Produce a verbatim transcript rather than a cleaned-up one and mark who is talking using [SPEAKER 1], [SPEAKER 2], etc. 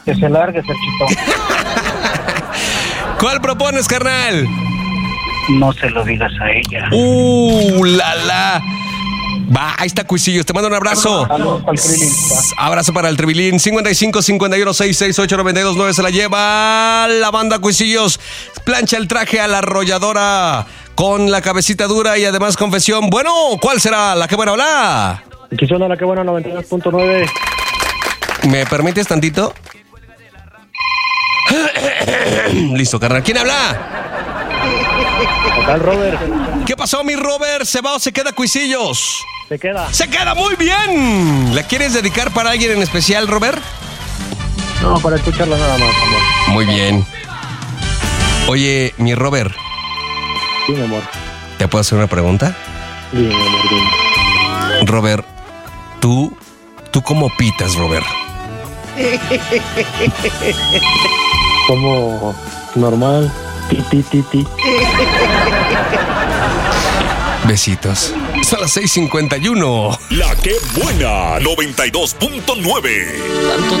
[SPEAKER 1] Que se largue, Sergito.
[SPEAKER 2] ¿Cuál propones, carnal?
[SPEAKER 1] No se lo digas a ella.
[SPEAKER 2] Uh, la, la. Va, ahí está Cuisillos, te mando un abrazo.
[SPEAKER 1] Saludos al Tribilín.
[SPEAKER 2] Abrazo para el Tribilín. cincuenta y cinco, cincuenta y uno, sesenta y seis, ocho, noventa y dos, nueve se la lleva la banda Cuisillos. Plancha el traje a la arrolladora con la cabecita dura y además confesión. Bueno, ¿cuál será la que buena habla?
[SPEAKER 1] Aquí suena la que buena noventa y dos punto nueve.
[SPEAKER 2] ¿Me permites tantito? Listo, carnal. ¿Quién habla?
[SPEAKER 1] Acá el Robert.
[SPEAKER 2] ¿Qué pasó, mi Robert? ¿Se va o se queda Cuisillos?
[SPEAKER 1] Se queda.
[SPEAKER 2] ¡Se queda muy bien! ¿La quieres dedicar para alguien en especial, Robert?
[SPEAKER 1] No, para escucharla nada más, amor.
[SPEAKER 2] Muy bien. Oye, mi Robert.
[SPEAKER 1] Sí, mi amor.
[SPEAKER 2] ¿Te puedo hacer una pregunta?
[SPEAKER 1] Sí, mi amor, dime.
[SPEAKER 2] Robert, ¿tú, tú cómo pitas, Robert?
[SPEAKER 1] Como normal. Ti, ti, ti, ti.
[SPEAKER 2] Besitos. Son las seis cincuenta y uno.
[SPEAKER 3] La que buena noventa y dos punto nueve.
[SPEAKER 2] Tanto